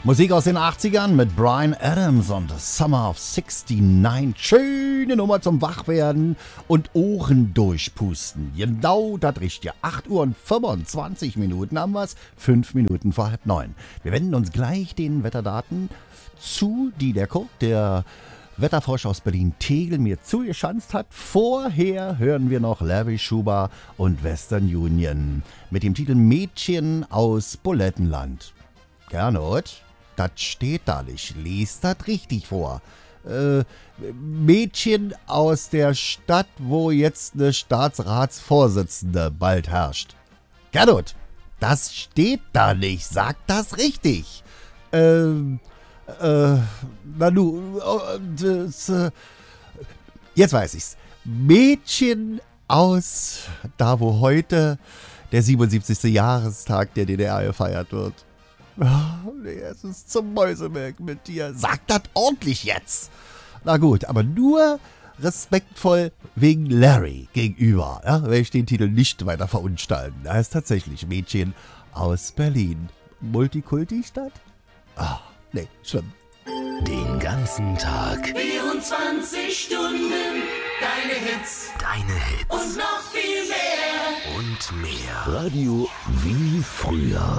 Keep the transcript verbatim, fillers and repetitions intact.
Musik aus den achtzigern mit Bryan Adams und The Summer of sixty-nine. Schöne Nummer zum Wachwerden und Ohren durchpusten. Genau das richtige. acht Uhr und fünfundzwanzig Minuten haben wir's. Fünf Minuten vor halb neun. Wir wenden uns gleich den Wetterdaten zu, die der Kurt, der Wetterfrosch aus Berlin-Tegel, mir zugeschanzt hat. Vorher hören wir noch Larry Schuber und Western Union mit dem Titel Mädchen aus Bulettenland. Gernot, das steht da nicht. Lies das richtig vor. Äh, Mädchen aus der Stadt, wo jetzt eine Staatsratsvorsitzende bald herrscht. Gernot, das steht da nicht. Sag das richtig. Ähm, äh, Nanu, das, äh, jetzt weiß ich's. Mädchen aus da, wo heute der siebenundsiebzigste Jahrestag der D D R gefeiert wird. Oh, nee, es ist zum Mäusemelk mit dir. Sag das ordentlich jetzt. Na gut, aber nur respektvoll wegen Larry gegenüber. Ja, werde ich den Titel nicht weiter verunstalten. Er ist tatsächlich Mädchen aus Berlin. Multikulti-Stadt? Ah, nee, schlimm. Den ganzen Tag. vierundzwanzig Stunden. Deine Hits. Deine Hits. Und noch viel mehr. Und mehr. Radio wie früher.